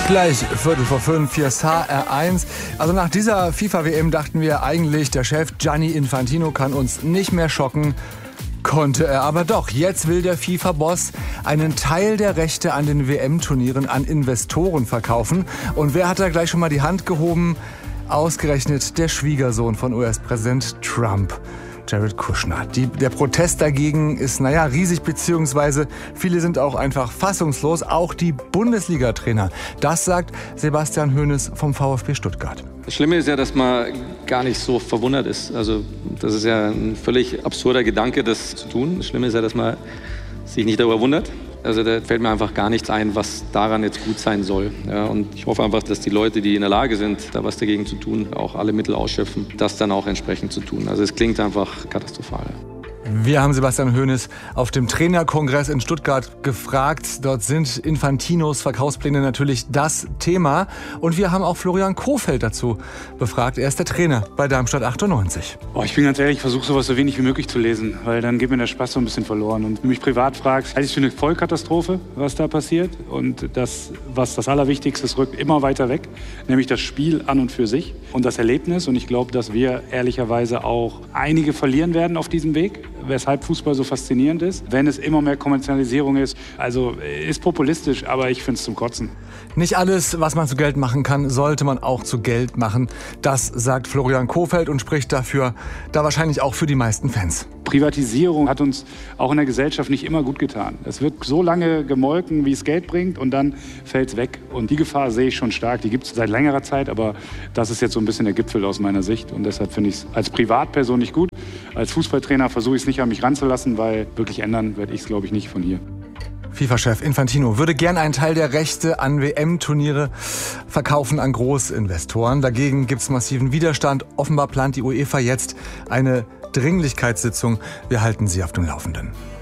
Gleich 4:45 hier ist HR1. Also nach dieser FIFA-WM dachten wir eigentlich, der Chef Gianni Infantino kann uns nicht mehr schocken. Konnte er aber doch. Jetzt will der FIFA-Boss einen Teil der Rechte an den WM-Turnieren an Investoren verkaufen. Und wer hat da gleich schon mal die Hand gehoben? Ausgerechnet der Schwiegersohn von US-Präsident Trump, Jared Kushner. Der Protest dagegen ist, riesig, beziehungsweise viele sind auch einfach fassungslos, auch die Bundesliga-Trainer. Das sagt Sebastian Hoeneß vom VfB Stuttgart. Das Schlimme ist ja, dass man gar nicht so verwundert ist. Also das ist ja ein völlig absurder Gedanke, das zu tun. Das Schlimme ist ja, dass man sich nicht darüber wundert. Also da fällt mir einfach gar nichts ein, was daran jetzt gut sein soll. Ja, und ich hoffe einfach, dass die Leute, die in der Lage sind, da was dagegen zu tun, auch alle Mittel ausschöpfen, das dann auch entsprechend zu tun. Also es klingt einfach katastrophal. Wir haben Sebastian Hoeneß auf dem Trainerkongress in Stuttgart gefragt. Dort sind Infantinos Verkaufspläne natürlich das Thema. Und wir haben auch Florian Kohfeldt dazu befragt. Er ist der Trainer bei Darmstadt 98. Ich bin ganz ehrlich, ich versuche sowas so wenig wie möglich zu lesen, weil dann geht mir der Spaß so ein bisschen verloren. Und wenn du mich privat fragst, halte ich es für eine Vollkatastrophe, was da passiert. Und das, was das Allerwichtigste ist, rückt immer weiter weg, nämlich das Spiel an und für sich und das Erlebnis. Und ich glaube, dass wir ehrlicherweise auch einige verlieren werden auf diesem Weg, weshalb Fußball so faszinierend ist, wenn es immer mehr Kommerzialisierung ist. Also ist populistisch, aber ich finde es zum Kotzen. Nicht alles, was man zu Geld machen kann, sollte man auch zu Geld machen. Das sagt Florian Kohfeldt und spricht dafür, da wahrscheinlich auch für die meisten Fans. Privatisierung hat uns auch in der Gesellschaft nicht immer gut getan. Es wird so lange gemolken, wie es Geld bringt, und dann fällt es weg. Und die Gefahr sehe ich schon stark. Die gibt es seit längerer Zeit, aber das ist jetzt so ein bisschen der Gipfel aus meiner Sicht. Und deshalb finde ich es als Privatperson nicht gut. Als Fußballtrainer versuche ich es nicht an mich ranzulassen, weil wirklich ändern werde ich es, glaube ich, nicht von hier. FIFA-Chef Infantino würde gern einen Teil der Rechte an WM-Turniere verkaufen an Großinvestoren. Dagegen gibt es massiven Widerstand. Offenbar plant die UEFA jetzt eine Dringlichkeitssitzung. Wir halten Sie auf dem Laufenden.